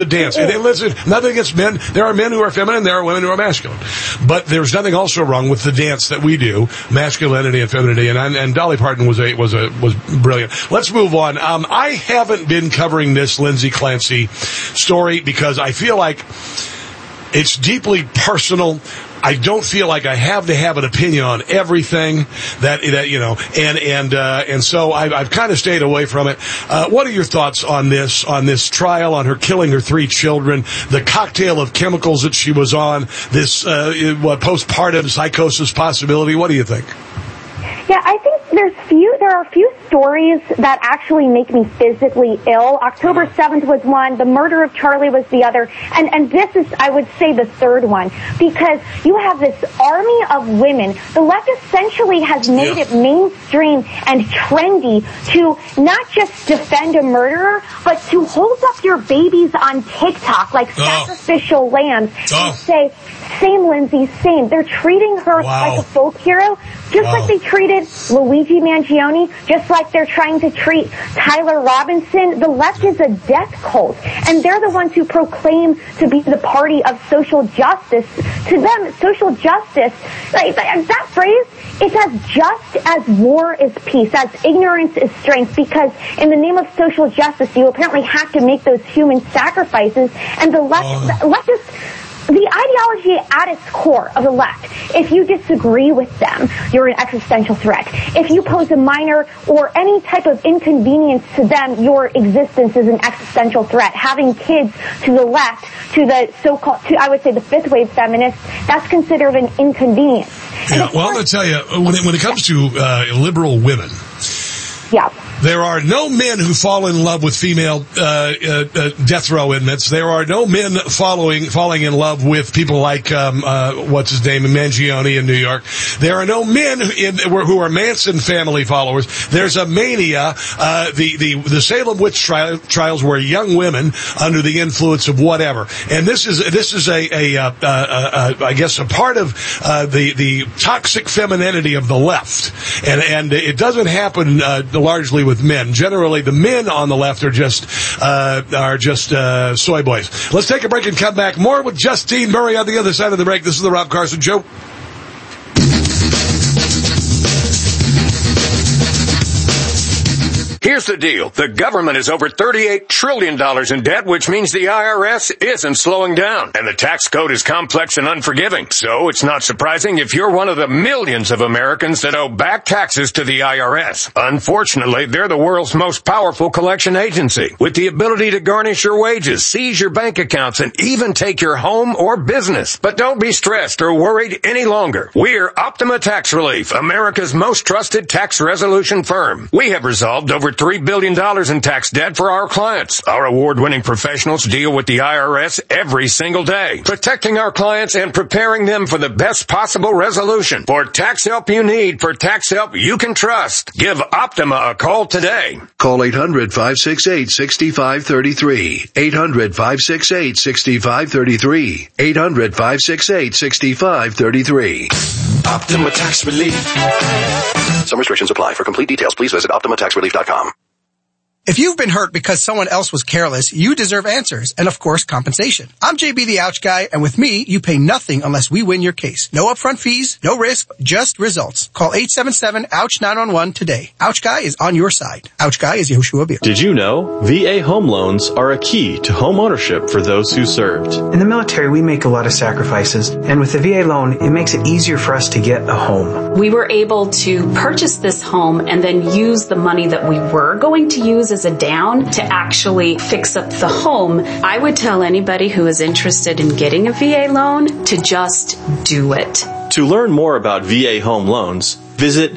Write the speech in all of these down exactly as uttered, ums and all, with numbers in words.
dance. And, and listen, nothing against men. There are men who are feminine. There are women who are masculine. But there's nothing also wrong with the dance that we do, masculinity and femininity. And, and Dolly Parton was a was a was brilliant. Let's move on. Um, I haven't been covering this Lindsay Clancy story because I feel like it's deeply personal. I don't feel like I have to have an opinion on everything that, that you know, and and uh, and so I've, I've kind of stayed away from it. Uh, what are your thoughts on this on this trial, on her killing her three children, the cocktail of chemicals that she was on, this uh, what postpartum psychosis possibility? What do you think? Yeah, I think there's few. There are a few stories that actually make me physically ill. October seventh was one. The murder of Charlie was the other. And and this is, I would say, the third one, because you have this army of women. The left essentially has made yeah. it mainstream and trendy to not just defend a murderer, but to hold up your babies on TikTok like oh. sacrificial lambs oh. and say, "Same, Lindsay, same." They're treating her wow. like a folk hero, just wow. like they treated Luigi Mangione, just like they're trying to treat Tyler Robinson. The left is a death cult, and they're the ones who proclaim to be the party of social justice. To them, social justice, like, that phrase, it's as just as war is peace, as ignorance is strength, because in the name of social justice, you apparently have to make those human sacrifices, and the left, oh. the left is... The ideology at its core of the left, if you disagree with them, you're an existential threat. If you pose a minor or any type of inconvenience to them, your existence is an existential threat. Having kids to the left, to the so-called, to, I would say the fifth wave feminists, that's considered an inconvenience. Yeah, well, I'm going to tell you, when it, when it comes to uh, liberal women, yeah. there are no men who fall in love with female uh, uh, uh, death row inmates. There are no men following falling in love with people like um, uh, what's his name, Mangione in New York. There are no men who, in, who are Manson family followers. There's a mania. Uh, the the the Salem witch tri- trials were young women under the influence of whatever. And this is this is a, a uh, uh, uh, I guess a part of uh, the the toxic femininity of the left. And and it doesn't happen uh, largely with men. Generally, the men on the left are just uh, are just uh, soy boys. Let's take a break and come back. More with Justine Murray on the other side of the break. This is the Rob Carson Show. Here's the deal. The government is over thirty-eight trillion dollars in debt, which means the I R S isn't slowing down. And the tax code is complex and unforgiving. So it's not surprising if you're one of the millions of Americans that owe back taxes to the I R S. Unfortunately, they're the world's most powerful collection agency, with the ability to garnish your wages, seize your bank accounts, and even take your home or business. But don't be stressed or worried any longer. We're Optima Tax Relief, America's most trusted tax resolution firm. We have resolved over three billion dollars in tax debt for our clients. Our award-winning professionals deal with the I R S every single day, protecting our clients and preparing them for the best possible resolution. For tax help you need, for tax help you can trust, give Optima a call today. Call eight hundred, five six eight, six five three three. eight hundred, five six eight, six five three three. eight hundred, five six eight, six five three three. Optima Tax Relief. Some restrictions apply. For complete details, please visit optima tax relief dot com. If you've been hurt because someone else was careless, you deserve answers and, of course, compensation. I'm J B the Ouch Guy, and with me, you pay nothing unless we win your case. No upfront fees, no risk, just results. Call eight seven seven, ouch nine one one today. Ouch Guy is on your side. Ouch Guy is Yehoshua Beer. Did you know V A home loans are a key to home ownership for those who served? In the military, we make a lot of sacrifices, and with the V A loan, it makes it easier for us to get a home. We were able to purchase this home and then use the money that we were going to use as a down to actually fix up the home. I would tell anybody who is interested in getting a V A loan to just do it. To learn more about V A home loans, visit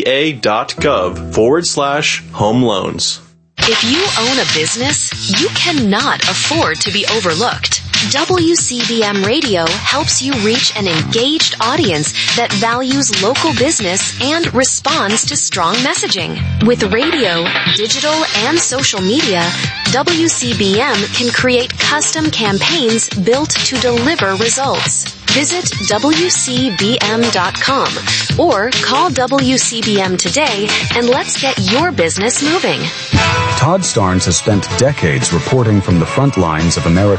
va.gov forward slash home loans. If you own a business, you cannot afford to be overlooked. W C B M Radio helps you reach an engaged audience that values local business and responds to strong messaging. With radio, digital, and social media, W C B M can create custom campaigns built to deliver results. Visit W C B M dot com or call W C B M today and let's get your business moving. Todd Starnes has spent decades reporting from the front lines of America.